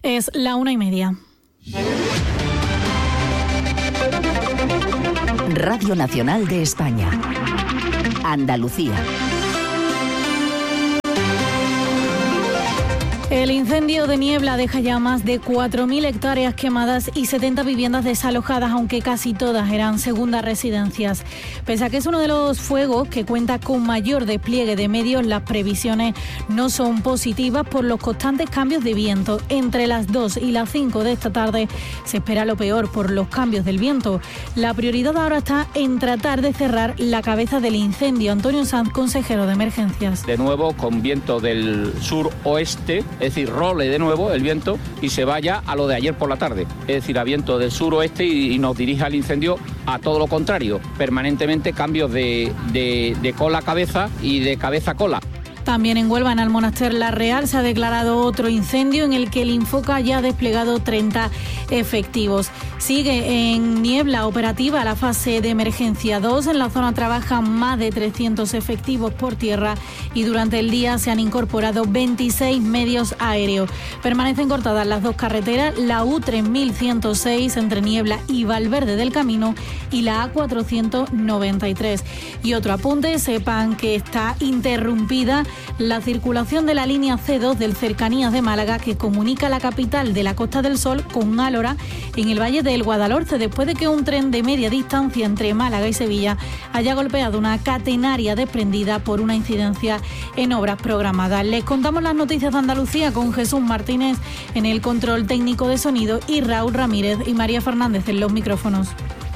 Es la 1:30. Radio Nacional de España. Andalucía. El incendio de Niebla deja ya más de 4.000 hectáreas quemadas y 70 viviendas desalojadas, aunque casi todas eran segundas residencias. Pese a que es uno de los fuegos que cuenta con mayor despliegue de medios, las previsiones no son positivas por los constantes cambios de viento. Entre las 2 y las 5 de esta tarde se espera lo peor por los cambios del viento. La prioridad ahora está en tratar de cerrar la cabeza del incendio. Antonio Sanz, consejero de Emergencias. De nuevo con viento del suroeste, es decir, role de nuevo el viento y se vaya a lo de ayer por la tarde, es decir, a viento del suroeste y nos dirija el incendio a todo lo contrario, permanentemente cambios de cola a cabeza y de cabeza a cola. También en Huelva, en Almonaster la Real, se ha declarado otro incendio en el que el Infoca ya ha desplegado 30 efectivos. Sigue en Niebla operativa la fase de emergencia 2. En la zona trabajan más de 300 efectivos por tierra y durante el día se han incorporado 26 medios aéreos. Permanecen cortadas las dos carreteras, la U3106 entre Niebla y Valverde del Camino y la A493. Y otro apunte, sepan que está interrumpida la circulación de la línea C2 del Cercanías de Málaga, que comunica la capital de la Costa del Sol con Álora en el Valle del Guadalhorce, después de que un tren de media distancia entre Málaga y Sevilla haya golpeado una catenaria desprendida por una incidencia en obras programadas. Les contamos las noticias de Andalucía con Jesús Martínez en el control técnico de sonido y Raúl Ramírez y María Fernández en los micrófonos.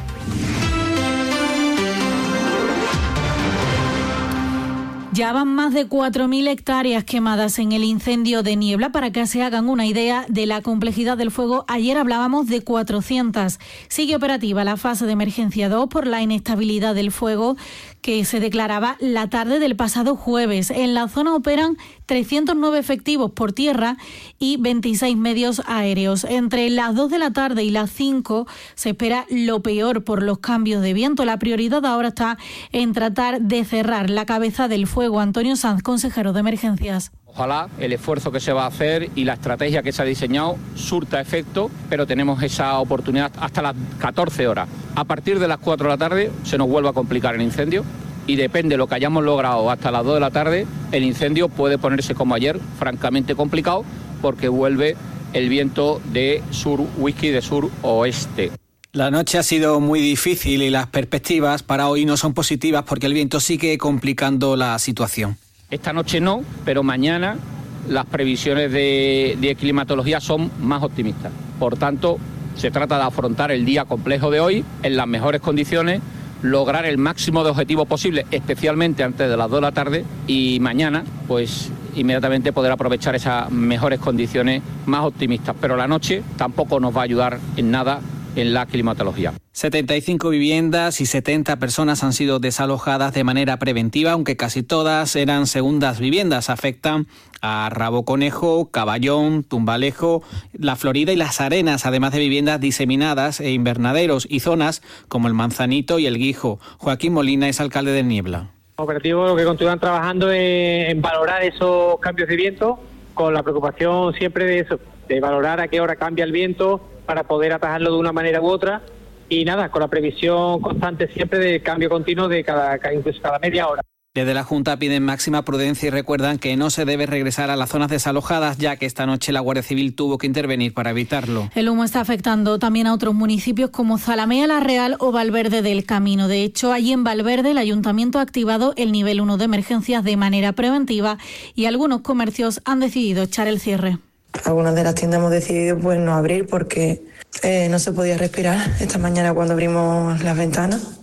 Ya van más de 4.000 hectáreas quemadas en el incendio de Niebla. Para que se hagan una idea de la complejidad del fuego, ayer hablábamos de 400. Sigue operativa la fase de emergencia 2 por la inestabilidad del fuego que se declaraba la tarde del pasado jueves. En la zona operan 309 efectivos por tierra y 26 medios aéreos. Entre las 2 de la tarde y las 5 se espera lo peor por los cambios de viento. La prioridad ahora está en tratar de cerrar la cabeza del fuego. Antonio Sanz, consejero de Emergencias. Ojalá el esfuerzo que se va a hacer y la estrategia que se ha diseñado surta efecto, pero tenemos esa oportunidad hasta las 14 horas. A partir de las 4 de la tarde se nos vuelve a complicar el incendio y depende de lo que hayamos logrado hasta las 2 de la tarde, el incendio puede ponerse como ayer, francamente complicado, porque vuelve el viento de sur-whisky, de sur-oeste. La noche ha sido muy difícil y las perspectivas para hoy no son positivas porque el viento sigue complicando la situación. Esta noche no, pero mañana las previsiones de climatología son más optimistas. Por tanto, se trata de afrontar el día complejo de hoy en las mejores condiciones, lograr el máximo de objetivos posible, especialmente antes de las 2 de la tarde, y mañana, pues inmediatamente poder aprovechar esas mejores condiciones más optimistas. Pero la noche tampoco nos va a ayudar en nada en la climatología. 75 viviendas y 70 personas han sido desalojadas de manera preventiva, aunque casi todas eran segundas viviendas. Afectan a Rabo Conejo, Caballón, Tumbalejo, La Florida y Las Arenas, además de viviendas diseminadas e invernaderos y zonas como el Manzanito y el Guijo. Joaquín Molina es alcalde de Niebla. Operativo, lo que continúan trabajando en valorar esos cambios de viento, con la preocupación siempre de eso, de valorar a qué hora cambia el viento para poder atajarlo de una manera u otra, y nada, con la previsión constante siempre de cambio continuo de incluso cada media hora. Desde la Junta piden máxima prudencia y recuerdan que no se debe regresar a las zonas desalojadas, ya que esta noche la Guardia Civil tuvo que intervenir para evitarlo. El humo está afectando también a otros municipios como Zalamea la Real o Valverde del Camino. De hecho, allí en Valverde el Ayuntamiento ha activado el nivel 1 de emergencias de manera preventiva y algunos comercios han decidido echar el cierre. Algunas de las tiendas hemos decidido pues no abrir porque no se podía respirar esta mañana cuando abrimos las ventanas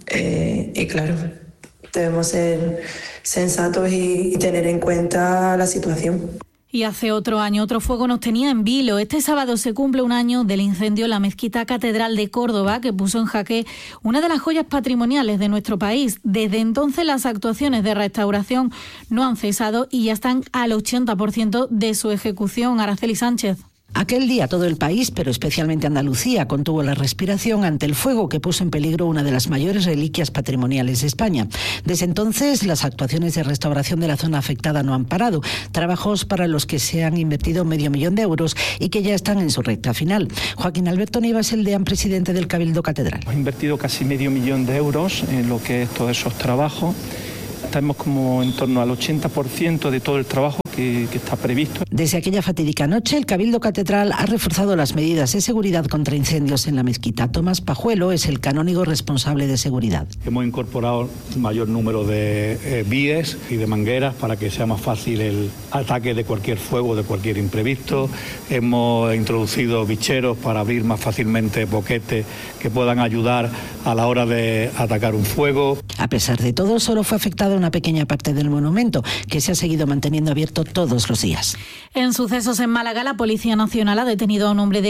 y claro, debemos ser sensatos y tener en cuenta la situación. Y hace otro año otro fuego nos tenía en vilo. Este sábado se cumple un año del incendio en la Mezquita Catedral de Córdoba, que puso en jaque una de las joyas patrimoniales de nuestro país. Desde entonces las actuaciones de restauración no han cesado y ya están al 80% de su ejecución. Araceli Sánchez. Aquel día todo el país, pero especialmente Andalucía, contuvo la respiración ante el fuego que puso en peligro una de las mayores reliquias patrimoniales de España. Desde entonces, las actuaciones de restauración de la zona afectada no han parado. Trabajos para los que se han invertido 500.000 de euros y que ya están en su recta final. Joaquín Alberto Nivas, el deán presidente del Cabildo Catedral. Hemos invertido casi 500.000 de euros en lo que es todos esos trabajos. Estamos como en torno al 80% de todo el trabajo que está previsto. Desde aquella fatídica noche, el Cabildo Catedral ha reforzado las medidas de seguridad contra incendios en la mezquita. Tomás Pajuelo es el canónigo responsable de seguridad. Hemos incorporado un mayor número de víes y de mangueras para que sea más fácil el ataque de cualquier fuego, de cualquier imprevisto. Hemos introducido bicheros para abrir más fácilmente boquetes que puedan ayudar a la hora de atacar un fuego. A pesar de todo, solo fue afectada una pequeña parte del monumento, que se ha seguido manteniendo abierto todos los días. En sucesos en Málaga, la Policía Nacional ha detenido a un hombre de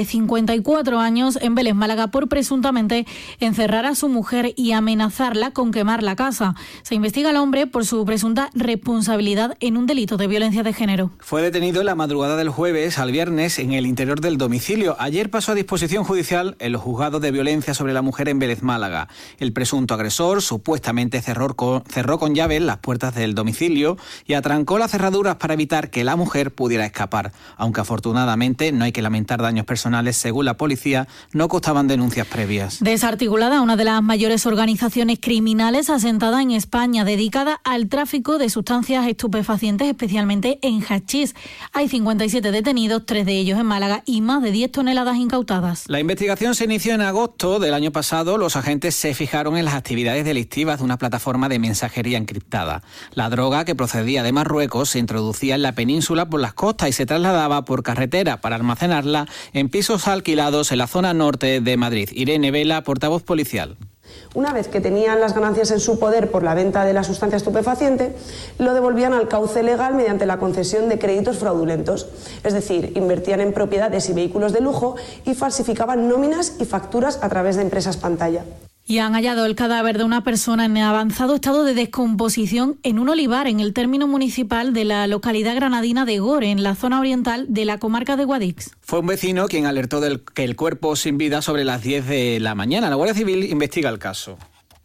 54 años en Vélez, Málaga, por presuntamente encerrar a su mujer y amenazarla con quemar la casa. Se investiga al hombre por su presunta responsabilidad en un delito de violencia de género. Fue detenido en la madrugada del jueves al viernes en el interior del domicilio. Ayer pasó a disposición judicial en los juzgados de violencia sobre la mujer en Vélez, Málaga. El presunto agresor supuestamente cerró con llave las puertas del domicilio y atrancó las cerraduras para evitar que la mujer pudiera escapar. Aunque afortunadamente no hay que lamentar daños personales, según la policía, no constaban denuncias previas. Desarticulada, una de las mayores organizaciones criminales asentada en España, dedicada al tráfico de sustancias estupefacientes, especialmente en hachís. Hay 57 detenidos, 3 de ellos en Málaga, y más de 10 toneladas incautadas. La investigación se inició en agosto del año pasado. Los agentes se fijaron en las actividades delictivas de una plataforma de mensajería encriptada. La droga, que procedía de Marruecos, se introducía en la península por las costas y se trasladaba por carretera para almacenarla en pisos alquilados en la zona norte de Madrid. Irene Vela, portavoz policial. Una vez que tenían las ganancias en su poder por la venta de la sustancia estupefaciente, lo devolvían al cauce legal mediante la concesión de créditos fraudulentos. Es decir, invertían en propiedades y vehículos de lujo y falsificaban nóminas y facturas a través de empresas pantalla. Y han hallado el cadáver de una persona en avanzado estado de descomposición en un olivar en el término municipal de la localidad granadina de Gore, en la zona oriental de la comarca de Guadix. Fue un vecino quien alertó que el cuerpo sin vida sobre las 10 de la mañana. La Guardia Civil investiga el caso.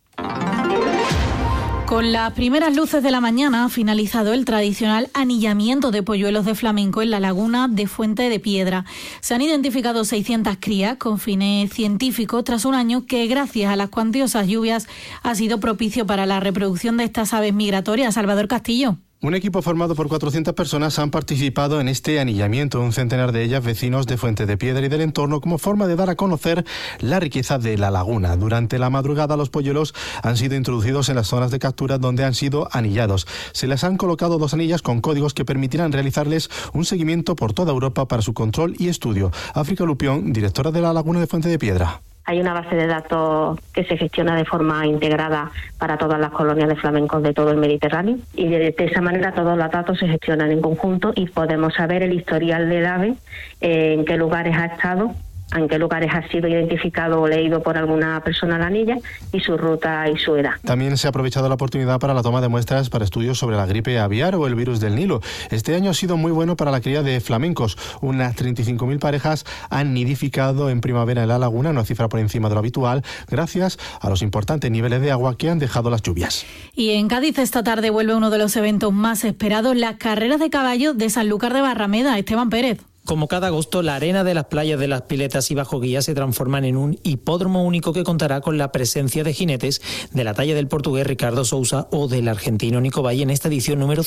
Con las primeras luces de la mañana ha finalizado el tradicional anillamiento de polluelos de flamenco en la laguna de Fuente de Piedra. Se han identificado 600 crías con fines científicos tras un año que, gracias a las cuantiosas lluvias, ha sido propicio para la reproducción de estas aves migratorias. Salvador Castillo. Un equipo formado por 400 personas han participado en este anillamiento, un centenar de ellas vecinos de Fuente de Piedra y del entorno, como forma de dar a conocer la riqueza de la laguna. Durante la madrugada los polluelos han sido introducidos en las zonas de captura donde han sido anillados. Se les han colocado 2 anillas con códigos que permitirán realizarles un seguimiento por toda Europa para su control y estudio. África Lupión, directora de la laguna de Fuente de Piedra. Hay una base de datos que se gestiona de forma integrada para todas las colonias de flamencos de todo el Mediterráneo y de esa manera todos los datos se gestionan en conjunto y podemos saber el historial del ave, en qué lugares ha estado, en qué lugares ha sido identificado o leído por alguna persona la anilla y su ruta y su edad. También se ha aprovechado la oportunidad para la toma de muestras para estudios sobre la gripe aviar o el virus del Nilo. Este año ha sido muy bueno para la cría de flamencos. Unas 35.000 parejas han nidificado en primavera en la laguna, una cifra por encima de lo habitual, gracias a los importantes niveles de agua que han dejado las lluvias. Y en Cádiz esta tarde vuelve uno de los eventos más esperados, las carreras de caballos de Sanlúcar de Barrameda. Esteban Pérez. Como cada agosto, la arena de las playas de Las Piletas y Bajo Guía se transforman en un hipódromo único que contará con la presencia de jinetes de la talla del portugués Ricardo Sousa o del argentino Nico Valle en esta edición número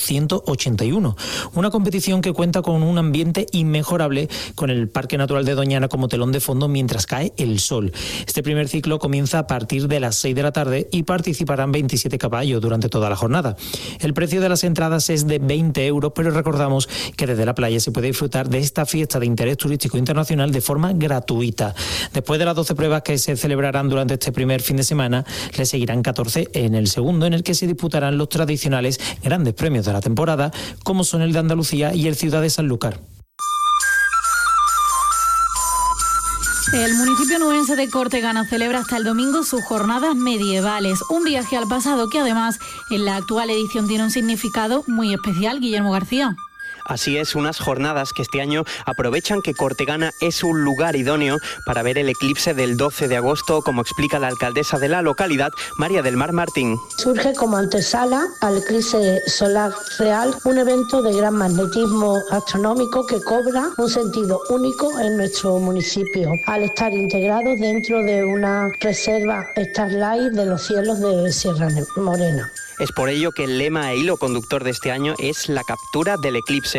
181. Una competición que cuenta con un ambiente inmejorable, con el Parque Natural de Doñana como telón de fondo mientras cae el sol. Este primer ciclo comienza a partir de las 6 de la tarde y participarán 27 caballos durante toda la jornada. El precio de las entradas es de 20 euros, pero recordamos que desde la playa se puede disfrutar de esta fiesta de interés turístico internacional de forma gratuita. Después de las 12 pruebas que se celebrarán durante este primer fin de semana, le seguirán 14 en el segundo, en el que se disputarán los tradicionales grandes premios de la temporada, como son el de Andalucía y el Ciudad de Sanlúcar. El municipio nubense de Cortegana celebra hasta el domingo sus jornadas medievales, un viaje al pasado que además en la actual edición tiene un significado muy especial. Guillermo García. Así es, unas jornadas que este año aprovechan que Cortegana es un lugar idóneo para ver el eclipse del 12 de agosto, como explica la alcaldesa de la localidad, María del Mar Martín. Surge como antesala al eclipse solar real, un evento de gran magnetismo astronómico que cobra un sentido único en nuestro municipio, al estar integrados dentro de una reserva Starlight de los cielos de Sierra Morena. Es por ello que el lema e hilo conductor de este año es la captura del eclipse.